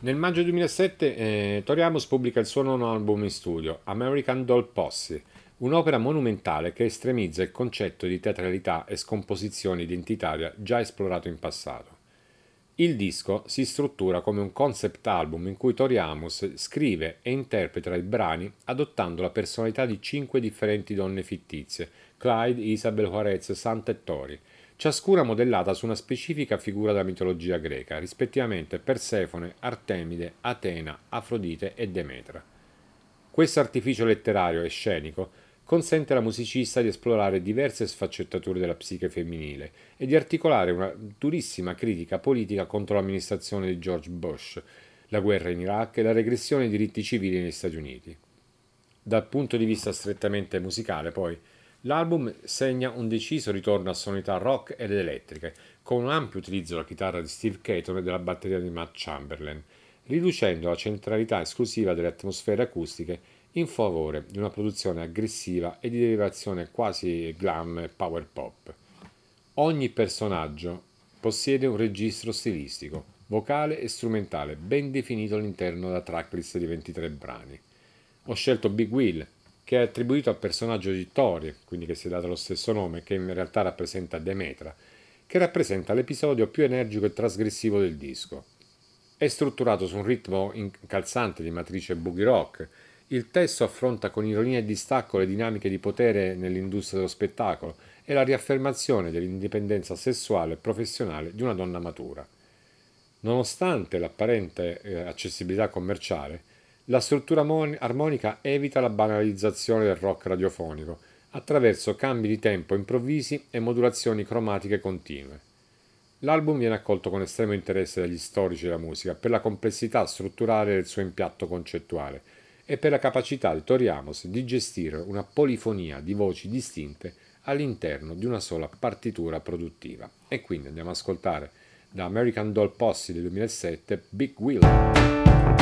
Nel maggio 2007 Tori Amos pubblica il suo nono album in studio, American Doll Posse, un'opera monumentale che estremizza il concetto di teatralità e scomposizione identitaria già esplorato in passato. Il disco si struttura come un concept album in cui Tori Amos scrive e interpreta i brani adottando la personalità di 5 differenti donne fittizie, Clyde, Isabel, Juarez, Santa e Tori, ciascuna modellata su una specifica figura della mitologia greca, rispettivamente Persefone, Artemide, Atena, Afrodite e Demetra. Questo artificio letterario e scenico consente alla musicista di esplorare diverse sfaccettature della psiche femminile e di articolare una durissima critica politica contro l'amministrazione di George Bush, la guerra in Iraq e la regressione dei diritti civili negli Stati Uniti. Dal punto di vista strettamente musicale, poi, l'album segna un deciso ritorno a sonorità rock ed elettriche, con un ampio utilizzo della chitarra di Steve Caton e della batteria di Matt Chamberlain, riducendo la centralità esclusiva delle atmosfere acustiche in favore di una produzione aggressiva e di derivazione quasi glam e power pop. Ogni personaggio possiede un registro stilistico, vocale e strumentale ben definito all'interno della tracklist di 23 brani. Ho scelto Big Will, che è attribuito al personaggio di Tori, quindi che si è dato lo stesso nome, che in realtà rappresenta Demetra, che rappresenta l'episodio più energico e trasgressivo del disco. È strutturato su un ritmo incalzante di matrice boogie rock. Il testo affronta con ironia e distacco le dinamiche di potere nell'industria dello spettacolo e la riaffermazione dell'indipendenza sessuale e professionale di una donna matura. Nonostante l'apparente accessibilità commerciale, la struttura armonica evita la banalizzazione del rock radiofonico attraverso cambi di tempo improvvisi e modulazioni cromatiche continue. L'album viene accolto con estremo interesse dagli storici della musica per la complessità strutturale del suo impianto concettuale e per la capacità di Tori Amos di gestire una polifonia di voci distinte all'interno di una sola partitura produttiva. E quindi andiamo ad ascoltare da American Doll Posse del 2007 Big Wheel.